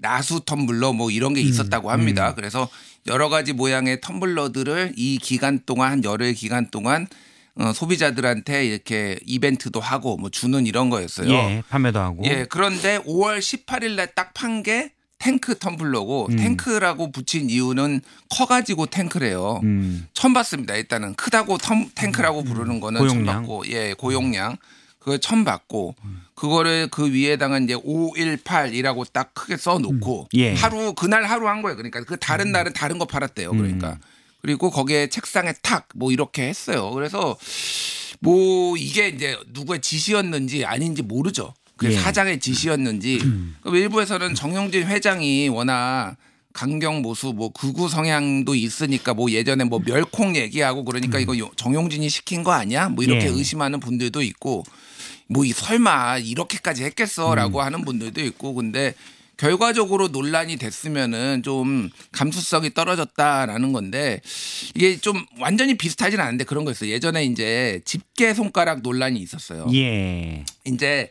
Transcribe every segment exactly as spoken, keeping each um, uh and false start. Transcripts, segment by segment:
나수 텀블러 뭐 이런 게 있었다고 합니다. 음. 그래서 여러 가지 모양의 텀블러들을 이 기간 동안 한 열흘 기간 동안 어, 소비자들한테 이렇게 이벤트도 하고 뭐 주는 이런 거였어요. 예, 판매도 하고. 예, 그런데 오월 십팔일 날 딱 판 게 탱크 텀블러고 음. 탱크라고 붙인 이유는 커가지고 탱크래요. 음. 처음 봤습니다. 일단은 크다고 텀, 탱크라고 부르는 거는 고용량. 처음 봤고, 예, 고용량 그걸 처음 봤고, 그거를 그 위에다가 이제 오일팔이라고 딱 크게 써놓고 음. 예. 하루 그날 하루 한 거예요. 그러니까 그 다른 날은 다른 거 팔았대요. 그러니까 음. 그리고 거기에 책상에 탁 뭐 이렇게 했어요. 그래서 뭐 이게 이제 누구의 지시였는지 아닌지 모르죠. 그 예. 사장의 지시였는지. 음. 일부에서는 정용진 회장이 워낙 강경모수 뭐 극우 성향도 있으니까 뭐 예전에 뭐 멸콩 얘기하고 그러니까 음. 이거 정용진이 시킨 거 아니야? 뭐 이렇게 예. 의심하는 분들도 있고 뭐 이 설마 이렇게까지 했겠어라고 음. 하는 분들도 있고 근데 결과적으로 논란이 됐으면은 좀 감수성이 떨어졌다라는 건데 이게 좀 완전히 비슷하진 않은데 그런 거 있어요. 예전에 이제 집게 손가락 논란이 있었어요. 예. 이제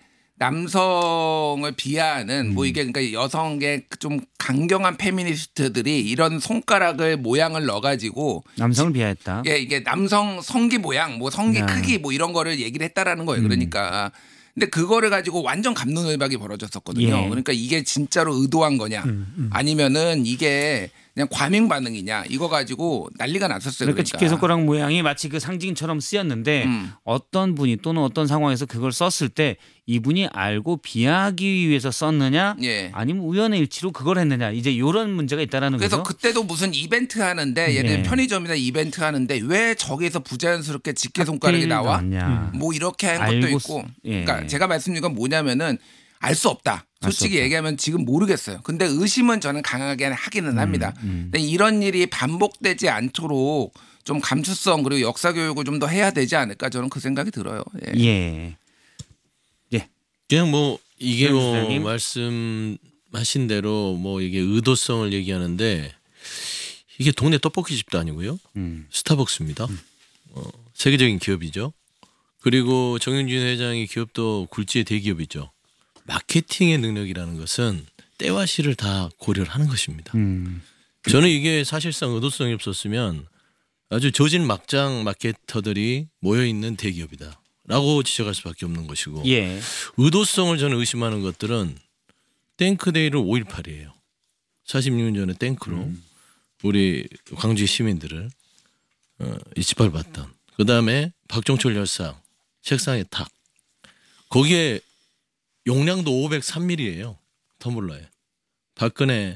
남성을 비하하는 음. 뭐 이게 그러니까 여성의 좀 강경한 페미니스트들이 이런 손가락을 모양을 넣어가지고 남성을 비하했다. 예, 이게 남성 성기 모양, 뭐 성기 야. 크기 뭐 이런 거를 얘기를 했다라는 거예요. 음. 그러니까. 근데 그거를 가지고 완전 감론을박이 벌어졌었거든요. 예. 그러니까 이게 진짜로 의도한 거냐, 음, 음. 아니면은 이게 그냥 과민 반응이냐 이거 가지고 난리가 났었어요. 그러니까 그러니까 집게손가락 모양이 마치 그 상징처럼 쓰였는데 음. 어떤 분이 또는 어떤 상황에서 그걸 썼을 때 이분이 알고 비하하기 위해서 썼느냐 예. 아니면 우연의 일치로 그걸 했느냐 이제 이런 문제가 있다라는 그래서 거죠. 그래서 그때도 무슨 이벤트 하는데 예를 들면 예. 편의점이나 이벤트 하는데 왜 저기에서 부자연스럽게 집게손가락이 나와? 음. 뭐 이렇게 한 것도 있고 예. 그러니까 제가 말씀드린 건 뭐냐면은 알 수 없다. 솔직히 얘기하면 지금 모르겠어요. 근데 의심은 저는 강하게 하기는 합니다. 음, 음. 근데 이런 일이 반복되지 않도록 좀 감수성 그리고 역사 교육을 좀 더 해야 되지 않을까 저는 그 생각이 들어요. 예. 예. 예. 그냥 뭐 이게 뭐 말씀하신 대로 뭐 이게 의도성을 얘기하는데 이게 동네 떡볶이 집도 아니고요. 음. 스타벅스입니다. 음. 어, 세계적인 기업이죠. 그리고 정영진 회장의 기업도 굴지의 대기업이죠. 마케팅의 능력이라는 것은 때와 시를 다 고려를 하는 것입니다. 음. 저는 이게 사실상 의도성이 없었으면 아주 저질 막장 마케터들이 모여있는 대기업이다라고 지적할 수밖에 없는 것이고 예. 의도성을 저는 의심하는 것들은 탱크데이를 오일팔이에요. 사십육 년 전에 탱크로 음. 우리 광주의 시민들을 어, 짓밟았던 그다음에 박종철 열상 책상에 탁 거기에 용량도 오백삼 밀리미터예요. 텀블러에. 박근혜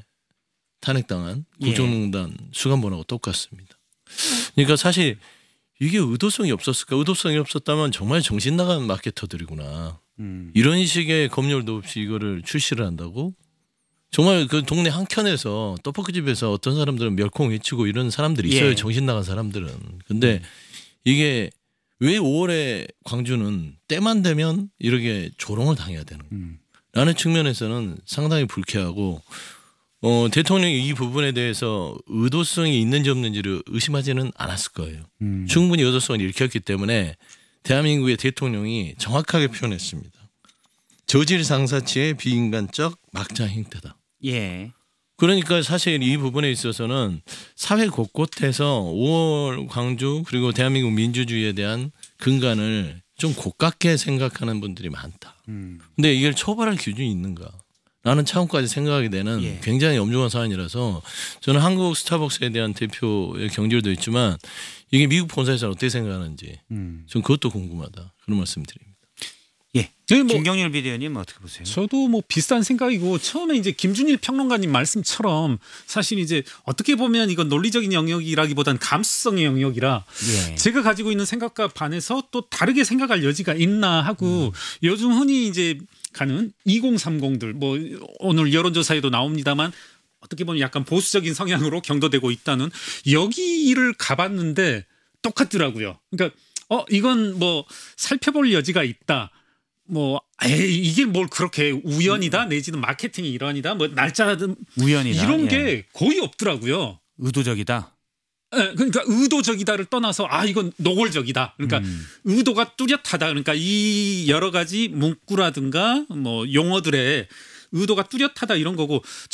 탄핵당한 국정농단 예. 수감본하고 똑같습니다. 그러니까 사실 이게 의도성이 없었을까? 의도성이 없었다면 정말 정신 나간 마케터들이구나. 음. 이런 식의 검열도 없이 이거를 출시를 한다고? 정말 그 동네 한켠에서 떡볶이집에서 어떤 사람들은 멸콩 외치고 이런 사람들이 있어요. 예. 정신 나간 사람들은. 근데 이게 왜 오월에 광주는 때만 되면 이렇게 조롱을 당해야 되는 음. 라는 측면에서는 상당히 불쾌하고 어, 대통령이 이 부분에 대해서 의도성이 있는지 없는지를 의심하지는 않았을 거예요. 음. 충분히 의도성을 일으켰기 때문에 대한민국의 대통령이 정확하게 표현했습니다. 저질 상사치의 비인간적 막장 행태다. 예. 그러니까 사실 이 부분에 있어서는 사회 곳곳에서 오월 광주 그리고 대한민국 민주주의에 대한 근간을 좀 고깝게 생각하는 분들이 많다. 음. 근데 이걸 처벌할 기준이 있는가? 라는 차원까지 생각하게 되는 예. 굉장히 엄중한 사안이라서 저는 한국 스타벅스에 대한 대표의 경질도 있지만 이게 미국 본사에서는 어떻게 생각하는지 음. 전 그것도 궁금하다. 그런 말씀드립니다. 예. 네, 뭐 김경률 비대위원님 어떻게 보세요? 저도 뭐 비슷한 생각이고 처음에 이제 김준일 평론가님 말씀처럼 사실 이제 어떻게 보면 이건 논리적인 영역이라기보단 감수성의 영역이라 예. 제가 가지고 있는 생각과 반해서 또 다르게 생각할 여지가 있나 하고 음. 요즘 흔히 이제 가는 이공삼공들 뭐 오늘 여론조사에도 나옵니다만 어떻게 보면 약간 보수적인 성향으로 경도되고 있다는 여기를 가봤는데 똑같더라고요. 그러니까 어 이건 뭐 살펴볼 여지가 있다. 뭐 에이, 이게 뭘 그렇게 우연이다 내지는 마케팅이 일환이다 뭐 날짜든 우연이다 이런 게 예. 거의 없더라고요. 의도적이다. 네, 그러니까 의도적이다를 떠나서 아 이건 노골적이다. 그러니까 음. 의도가 뚜렷하다. 그러니까 이 여러 가지 문구라든가 뭐 용어들의 의도가 뚜렷하다 이런 거고